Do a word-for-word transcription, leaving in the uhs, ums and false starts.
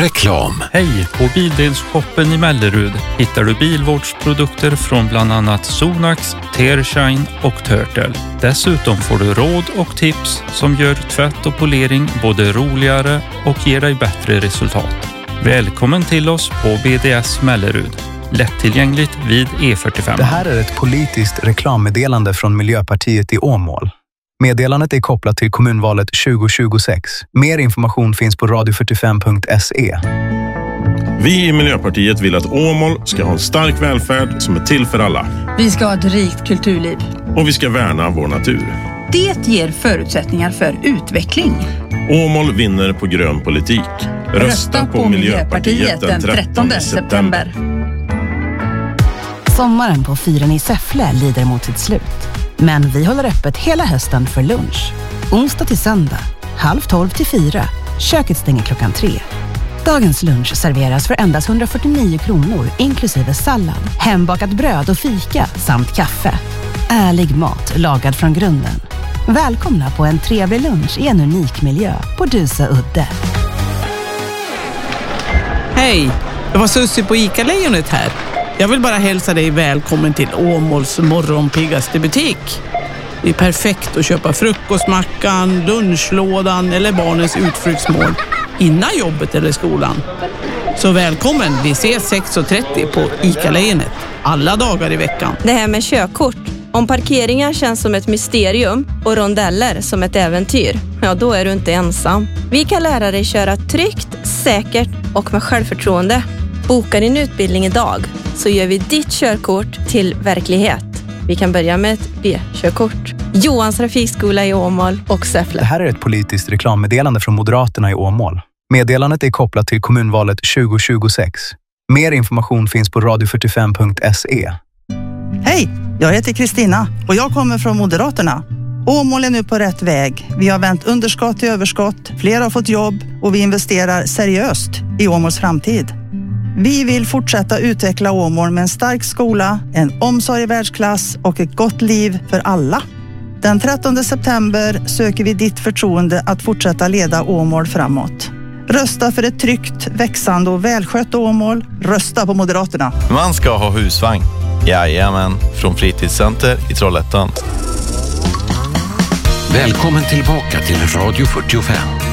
Reklam. Hej! På Bildelsshoppen i Mellerud hittar du bilvårdsprodukter från bland annat Sonax, Tearshine och Turtle. Dessutom får du råd och tips som gör tvätt och polering både roligare och ger dig bättre resultat. Välkommen till oss på B D S Mellerud. Lättillgängligt vid E fyrtiofem. Det här är ett politiskt reklammeddelande från Miljöpartiet i Åmål. Meddelandet är kopplat till kommunvalet tjugo tjugosex. Mer information finns på radio fyrtiofem punkt se. Vi i Miljöpartiet vill att Åmål ska ha en stark välfärd som är till för alla. Vi ska ha ett rikt kulturliv. Och vi ska värna vår natur. Det ger förutsättningar för utveckling. Åmål vinner på grön politik. Rösta, Rösta på, på Miljöpartiet den trettonde september. Sommaren på Fyren i Säffle lider mot sitt slut. Men vi håller öppet hela hösten för lunch. Onsdag till söndag, halv tolv till fyra. Köket stänger klockan tre. Dagens lunch serveras för endast hundrafyrtionio kronor inklusive sallad, hembakat bröd och fika samt kaffe. Ärlig mat lagad från grunden. Välkomna på en trevlig lunch i en unik miljö på Dusa udde. Hej, det var Sussi på Ica-lejonet här. Jag vill bara hälsa dig välkommen till Åmåls morgonpiggaste butik. Det är perfekt att köpa frukostmackan, lunchlådan eller barnens utflyktsmål innan jobbet eller skolan. Så välkommen, vi ses sex och trettio på Ica-lejonet alla dagar i veckan. Det här med körkort. Om parkeringar känns som ett mysterium och rondeller som ett äventyr, ja då är du inte ensam. Vi kan lära dig köra tryggt, säkert och med självförtroende. Boka din utbildning idag så gör vi ditt körkort till verklighet. Vi kan börja med ett B-körkort. Johans trafikskola i Åmål och Säffle. Det här är ett politiskt reklammeddelande från Moderaterna i Åmål. Meddelandet är kopplat till kommunvalet tjugo tjugosex. Mer information finns på radio fyrtiofem punkt se. Hej, jag heter Kristina och jag kommer från Moderaterna. Åmål är nu på rätt väg. Vi har vänt underskott till överskott, fler har fått jobb och vi investerar seriöst i Åmåls framtid. Vi vill fortsätta utveckla Åmål med en stark skola, en omsorg i världsklass och ett gott liv för alla. Den trettonde september söker vi ditt förtroende att fortsätta leda Åmål framåt. Rösta för ett tryggt, växande och välskött Åmål. Rösta på Moderaterna. Man ska ha husvagn. Jajamän, från Fritidscenter i Trollhättan. Välkommen tillbaka till Radio fyrtiofem.